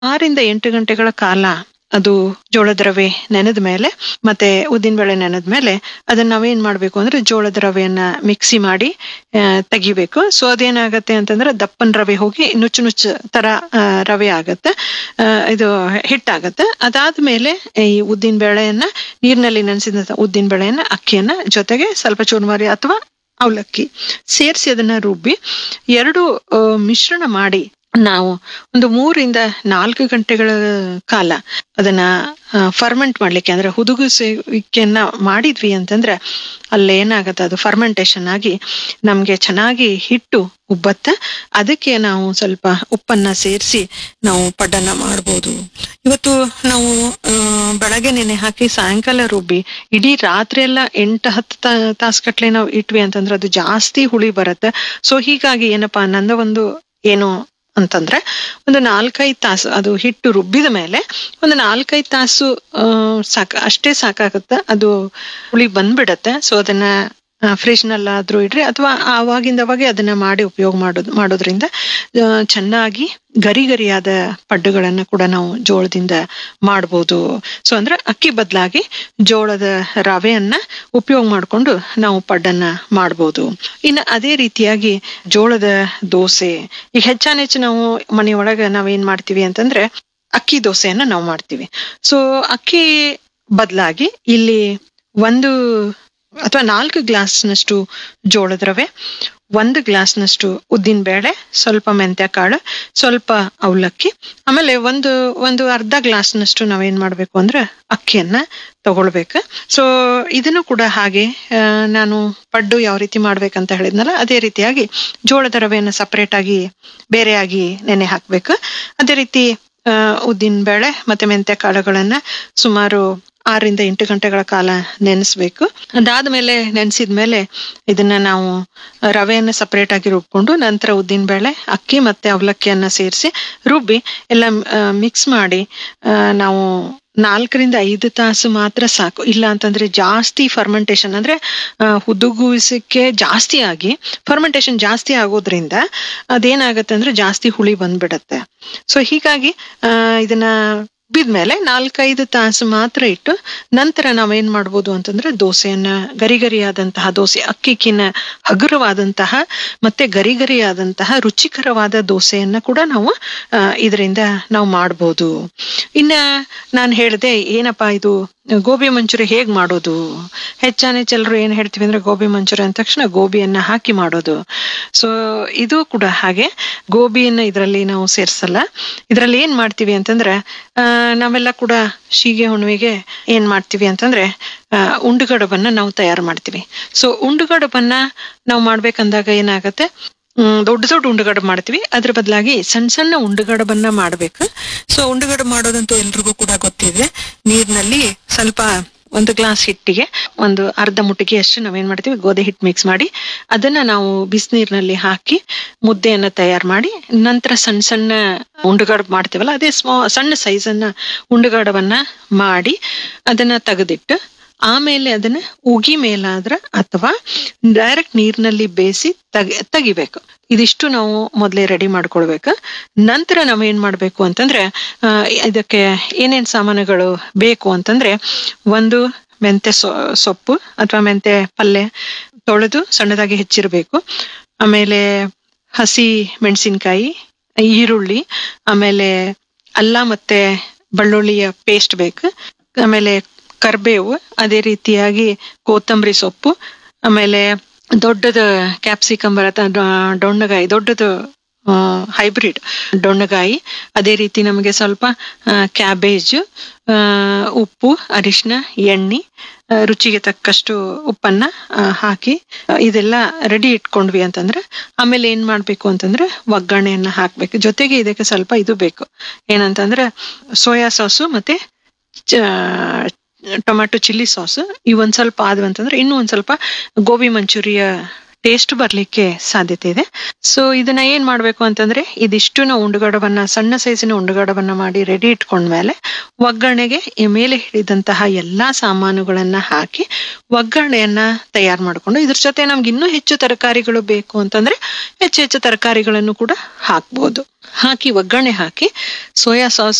6 ರಿಂದ 8 ಗಂಟೆಗಳ ಕಾಲ ಅದು ಜೋಳದ ರವೆ ನೆನೆದ ಮೇಲೆ ಮತ್ತೆ ಉದ್ದಿನ ಬೇಳೆ ನೆನೆದ ಮೇಲೆ ಅದನ್ನ ನಾವೇನ್ ಮಾಡ್ಬೇಕು ಅಂದ್ರೆ ಜೋಳದ ರವೆಯನ್ನ ಮಿಕ್ಸಿ ಮಾಡಿ ತೆಗಿಬೇಕು. ಸೊ ಅದೇನಾಗತ್ತೆ ಅಂತಂದ್ರೆ ದಪ್ಪನ್ ರವೆ ಹೋಗಿ ನುಚ್ಚು ನುಚ್ಚು ತರ ರವೆ ಆಗತ್ತೆ, ಇದು ಹಿಟ್ಟಾಗತ್ತೆ. ಅದಾದ್ಮೇಲೆ ಈ ಉದ್ದಿನ ಬೇಳೆಯನ್ನ ನೀರಿನಲ್ಲಿ ನೆನೆಸಿದ ಉದ್ದಿನ ಬೇಳೆಯನ್ನ ಅಕ್ಕಿಯನ್ನ ಜೊತೆಗೆ ಸ್ವಲ್ಪ ಚೂರ್ಮರಿ ಅಥವಾ ಅವಲಕ್ಕಿ ಸೇರಿಸಿ ಅದನ್ನ ರುಬ್ಬಿ ಎರಡು ಮಿಶ್ರಣ ಮಾಡಿ ನಾವು ಒಂದು 3 ರಿಂದ 4 ಗಂಟೆಗಳ ಕಾಲ ಅದನ್ನ ಫರ್ಮೆಂಟ್ ಮಾಡ್ಲಿಕ್ಕೆ ಅಂದ್ರೆ ಹುದುಗಿಸುವಿಕೆಯನ್ನ ಮಾಡಿದ್ವಿ ಅಂತಂದ್ರೆ ಅಲ್ಲೇನಾಗತ್ತೆ ಅದು ಫರ್ಮೆಂಟೇಶನ್ ಆಗಿ ನಮ್ಗೆ ಚೆನ್ನಾಗಿ ಹಿಟ್ಟು ಉಬ್ಬತ್ತ. ಅದಕ್ಕೆ ನಾವು ಸ್ವಲ್ಪ ಉಪ್ಪನ್ನ ಸೇರಿಸಿ ನಾವು ಪಡ್ಡನ್ನ ಮಾಡ್ಬೋದು. ಇವತ್ತು ನಾವು ಬೆಳಗ್ಗೆ ನೆನೆ ಹಾಕಿ ಸಾಯಂಕಾಲ ರುಬ್ಬಿ ಇಡೀ ರಾತ್ರಿ ಎಲ್ಲ 8-10 ತಾಸುಗಟ್ಲೆ ನಾವು ಇಟ್ವಿ ಅಂತಂದ್ರೆ ಅದು ಜಾಸ್ತಿ ಹುಳಿ ಬರುತ್ತೆ. ಸೊ ಹೀಗಾಗಿ ಏನಪ್ಪಾ ನಂದ ಒಂದು ಏನು ಅಂತಂದ್ರೆ ಒಂದು 4-5 ತಾಸು ಅದು ಹಿಟ್ಟು ರುಬ್ಬಿದ ಮೇಲೆ ಒಂದು 4-5 ತಾಸು ಅಷ್ಟೇ ಸಾಕಾಗತ್ತೆ, ಅದು ಹುಳಿ ಬಂದ್ಬಿಡತ್ತೆ. ಸೊ ಅದನ್ನ ಫ್ರಿಜ್ ನಲ್ಲಾದ್ರೂ ಇಡ್ರಿ ಅಥವಾ ಅವಾಗಿಂದವಾಗೆ ಅದನ್ನ ಮಾಡಿ ಉಪಯೋಗ ಮಾಡೋದ್ರಿಂದ ಚೆನ್ನಾಗಿ ಗರಿಗರಿಯಾದ ಪಡ್ಡುಗಳನ್ನ ಕೂಡ ನಾವು ಜೋಳದಿಂದ ಮಾಡ್ಬೋದು. ಸೊ ಅಂದ್ರೆ ಅಕ್ಕಿ ಬದಲಾಗಿ ಜೋಳದ ರವೆಯನ್ನ ಉಪಯೋಗ ಮಾಡ್ಕೊಂಡು ನಾವು ಪಡ್ಡನ್ನ ಮಾಡ್ಬೋದು. ಇನ್ನು ಅದೇ ರೀತಿಯಾಗಿ ಜೋಳದ ದೋಸೆ ಈಗ ಹೆಚ್ಚಾನೆಚ್ಚು ನಾವು ಮನೆಯೊಳಗ ನಾವೇನ್ ಮಾಡ್ತೀವಿ ಅಂತಂದ್ರೆ ಅಕ್ಕಿ ದೋಸೆಯನ್ನ ನಾವು ಮಾಡ್ತೀವಿ. ಸೊ ಅಕ್ಕಿ ಬದಲಾಗಿ ಇಲ್ಲಿ 1 ಅಥವಾ 4 ಗ್ಲಾಸ್ನಷ್ಟು ಜೋಳದ ರವೆ, 1 ಗ್ಲಾಸ್ನಷ್ಟು ಉದ್ದಿನ ಬೇಳೆ, ಸ್ವಲ್ಪ ಮೆಂತ್ಯ ಕಾಳು, ಸ್ವಲ್ಪ ಅವಲಕ್ಕಿ, ಆಮೇಲೆ ಒಂದು ಅರ್ಧ ಗ್ಲಾಸ್ನಷ್ಟು ನಾವೇನ್ ಮಾಡ್ಬೇಕು ಅಂದ್ರೆ ಅಕ್ಕಿಯನ್ನ ತಗೊಳ್ಬೇಕು. ಸೊ ಇದನ್ನು ಕೂಡ ಹಾಗೆ ನಾನು ಪಡ್ಡು ಯಾವ ರೀತಿ ಮಾಡ್ಬೇಕಂತ ಹೇಳಿದ್ನಲ್ಲ ಅದೇ ರೀತಿಯಾಗಿ ಜೋಳದ ರವೆಯನ್ನ ಸಪರೇಟ್ ಆಗಿ ಬೇರೆಯಾಗಿ ನೆನೆ ಹಾಕ್ಬೇಕು. ಅದೇ ರೀತಿ ಉದ್ದಿನ ಬೇಳೆ ಮತ್ತೆ ಮೆಂತ್ಯ ಕಾಳುಗಳನ್ನ ಸುಮಾರು 6 ರಿಂದ 8 ಗಂಟೆಗಳ ಕಾಲ ನೆನೆಸ್ಬೇಕು. ಅದಾದ್ಮೇಲೆ ನೆನೆಸಿದ್ಮೇಲೆ ಇದನ್ನ ನಾವು ರವೆಯನ್ನ ಸಪರೇಟ್ ಆಗಿ ರುಬ್ಕೊಂಡು ನಂತರ ಉದ್ದಿನ ಬೇಳೆ, ಅಕ್ಕಿ ಮತ್ತೆ ಅವಲಕ್ಕಿಯನ್ನ ಸೇರಿಸಿ ರುಬ್ಬಿ ಎಲ್ಲ ಮಿಕ್ಸ್ ಮಾಡಿ ನಾವು 4-5 ತಾಸು ಮಾತ್ರ ಸಾಕು. ಇಲ್ಲ ಅಂತಂದ್ರೆ ಜಾಸ್ತಿ ಫರ್ಮೆಂಟೇಶನ್ ಅಂದ್ರೆ ಹುದುಗುವಿಸಕ್ಕೆ ಜಾಸ್ತಿ ಆಗಿ ಫರ್ಮೆಂಟೇಶನ್ ಜಾಸ್ತಿ ಆಗೋದ್ರಿಂದ ಅದೇನಾಗತ್ತೆ ಅಂದ್ರೆ ಜಾಸ್ತಿ ಹುಳಿ ಬಂದ್ಬಿಡತ್ತೆ. ಸೊ ಹೀಗಾಗಿ ಇದನ್ನ ಬಿದ್ಮೇಲೆ 4-5 ತಾಸು ಮಾತ್ರ ಇಟ್ಟು ನಂತರ ನಾವೇನ್ ಮಾಡ್ಬೋದು ಅಂತಂದ್ರೆ ದೋಸೆಯನ್ನ ಗರಿಗರಿಯಾದಂತಹ ದೋಸೆ, ಅಕ್ಕಿಕ್ಕಿನ ಹಗುರವಾದಂತಹ ಮತ್ತೆ ಗರಿಗರಿಯಾದಂತಹ ರುಚಿಕರವಾದ ದೋಸೆಯನ್ನ ಕೂಡ ನಾವು ಇದರಿಂದ ನಾವು ಮಾಡ್ಬೋದು. ಇನ್ನ ನಾನು ಹೇಳ್ದೆ ಏನಪ್ಪಾ ಇದು ಗೋಬಿ ಮಂಚೂರಿ ಹೇಗ್ ಮಾಡೋದು. ಹೆಚ್ಚೆಲ್ಲರೂ ಏನ್ ಹೇಳ್ತೀವಿ ಅಂದ್ರೆ ಗೋಬಿ ಮಂಚೂರಿ ಅಂದ ತಕ್ಷಣ ಗೋಬಿಯನ್ನ ಹಾಕಿ ಮಾಡೋದು. ಸೊ ಇದು ಕೂಡ ಹಾಗೆ ಗೋಬಿಯನ್ನ ಇದರಲ್ಲಿ ನಾವು ಸೇರ್ಸಲ್ಲ. ಇದರಲ್ಲಿ ಏನ್ ಮಾಡ್ತೀವಿ ಅಂತಂದ್ರೆ ನಾವೆಲ್ಲ ಕೂಡ ಶೀಗೆ ಹುಣ್ಣಿಮೆಗೆ ಏನ್ ಮಾಡ್ತೀವಿ ಅಂತಂದ್ರೆ ಉಂಡುಗಡಬನ್ನ ನಾವು ತಯಾರು ಮಾಡ್ತೀವಿ. ಸೊ ಉಂಡುಗಡಬನ್ನ ನಾವು ಮಾಡ್ಬೇಕಂದಾಗ ಏನಾಗತ್ತೆ, ದೊಡ್ಡ ದೊಡ್ಡ ಉಂಡುಗಡಬು ಮಾಡ್ತೀವಿ, ಅದ್ರ ಬದಲಾಗಿ ಸಣ್ಣ ಸಣ್ಣ ಉಂಡುಗಡಬನ್ನ ಮಾಡ್ಬೇಕು. ಸೊ ಉಂಡುಗಡಬು ಮಾಡೋದಂತೂ ಎಲ್ರಿಗೂ ಕೂಡ ಗೊತ್ತಿದೆ. ನೀರಿನಲ್ಲಿ ಸ್ವಲ್ಪ 1 ಗ್ಲಾಸ್ ಹಿಟ್ಟಿಗೆ ಒಂದು ಅರ್ಧ ಮುಟ್ಟಿಗೆ ಅಷ್ಟು ನಾವೇನ್ ಮಾಡ್ತೀವಿ ಗೋಧಿ ಹಿಟ್ಟು ಮಿಕ್ಸ್ ಮಾಡಿ ಅದನ್ನ ನಾವು ಬಿಸಿನೀರಿನಲ್ಲಿ ಹಾಕಿ ಮುದ್ದೆಯನ್ನ ತಯಾರು ಮಾಡಿ ನಂತರ ಸಣ್ಣ ಸಣ್ಣ ಉಂಡುಗಡಬು ಮಾಡ್ತೀವಲ್ಲ ಅದೇ ಸಣ್ಣ ಸೈಜನ್ನ ಉಂಡುಗಡಬನ್ನ ಮಾಡಿ ಅದನ್ನ ತೆಗೆದಿಟ್ಟು ಆಮೇಲೆ ಅದನ್ನ ಉಗಿ ಮೇಲಾದ್ರ ಅಥವಾ ಡೈರೆಕ್ಟ್ ನೀರಿನಲ್ಲಿ ಬೇಯಿಸಿ ತೆಗಿಬೇಕು. ಇದಿಷ್ಟು ನಾವು ಮೊದಲೇ ರೆಡಿ ಮಾಡ್ಕೊಳ್ಬೇಕು. ನಂತರ ನಾವೇನ್ ಮಾಡ್ಬೇಕು ಅಂತಂದ್ರೆ ಇದಕ್ಕೆ ಏನೇನ್ ಸಾಮಾನುಗಳು ಬೇಕು ಅಂತಂದ್ರೆ ಒಂದು ಮೆಂತ್ಯ ಸೊಪ್ಪು ಅಥವಾ ಮೆಂತ್ಯ ಪಲ್ಯ ತೊಳೆದು ಸಣ್ಣದಾಗಿ ಹೆಚ್ಚಿರ್ಬೇಕು. ಆಮೇಲೆ ಹಸಿ ಮೆಣಸಿನ್ಕಾಯಿ, ಈರುಳ್ಳಿ, ಆಮೇಲೆ ಅಲ್ಲ ಮತ್ತೆ ಬೆಳ್ಳುಳ್ಳಿಯ ಪೇಸ್ಟ್ ಬೇಕು, ಆಮೇಲೆ ಕರ್ಬೇವು, ಅದೇ ರೀತಿಯಾಗಿ ಕೊತ್ತಂಬರಿ ಸೊಪ್ಪು, ಆಮೇಲೆ ದೊಡ್ಡದ ಕ್ಯಾಪ್ಸಿಕಮ್ ಬರತ್ತ ಡೊಣ್ಣಗಾಯಿ, ದೊಡ್ಡದು ಹೈಬ್ರಿಡ್ ಡೊಣ್ಣಗಾಯಿ, ಅದೇ ರೀತಿ ನಮಗೆ ಸ್ವಲ್ಪ ಕ್ಯಾಬೇಜ್, ಉಪ್ಪು, ಅರಿಶಿನ, ಎಣ್ಣೆ, ರುಚಿಗೆ ತಕ್ಕಷ್ಟು ಉಪ್ಪನ್ನ ಹಾಕಿ ಇದೆಲ್ಲ ರೆಡಿ ಇಟ್ಕೊಂಡ್ವಿ ಅಂತಂದ್ರೆ ಆಮೇಲೆ ಏನ್ ಮಾಡ್ಬೇಕು ಅಂತಂದ್ರೆ ಒಗ್ಗರಣೆಯನ್ನ ಹಾಕ್ಬೇಕು. ಜೊತೆಗೆ ಇದಕ್ಕೆ ಸ್ವಲ್ಪ ಇದು ಬೇಕು ಏನಂತಂದ್ರೆ ಸೋಯಾ ಸಾಸು ಮತ್ತೆ ಟೊಮ್ಯಾಟೊ ಚಿಲ್ಲಿ ಸಾಸ್. ಇವೊಂದ್ ಸ್ವಲ್ಪ ಆದ್ವು ಅಂತಂದ್ರೆ ಇನ್ನೂ ಒಂದ್ ಸ್ವಲ್ಪ ಗೋಬಿ ಮಂಚೂರಿಯ ಟೇಸ್ಟ್ ಬರ್ಲಿಕ್ಕೆ ಸಾಧ್ಯತೆ ಇದೆ. ಸೊ ಇದನ್ನ ಏನ್ ಮಾಡ್ಬೇಕು ಅಂತಂದ್ರೆ ಇದಿಷ್ಟು ಉಂಡುಗಡವನ್ನ ಸಣ್ಣ ಸೈಜಿನ ಉಂಡುಗಡವನ್ನ ಮಾಡಿ ರೆಡಿ ಇಟ್ಕೊಂಡ್ಮೇಲೆ ಒಗ್ಗರಣೆಗೆ ಈ ಮೇಲೆ ಹಿಡಿದಂತಹ ಎಲ್ಲಾ ಸಾಮಾನುಗಳನ್ನ ಹಾಕಿ ಒಗ್ಗರಣೆಯನ್ನ ತಯಾರು ಮಾಡ್ಕೊಂಡು ಇದ್ರ ಜೊತೆ ನಮ್ಗೆ ಇನ್ನೂ ಹೆಚ್ಚು ತರಕಾರಿಗಳು ಬೇಕು ಅಂತಂದ್ರೆ ಹೆಚ್ಚು ಹೆಚ್ಚು ತರಕಾರಿಗಳನ್ನು ಕೂಡ ಹಾಕ್ಬೋದು. ಹಾಕಿ ಒಗ್ಗರಣೆ ಹಾಕಿ ಸೋಯಾ ಸಾಸ್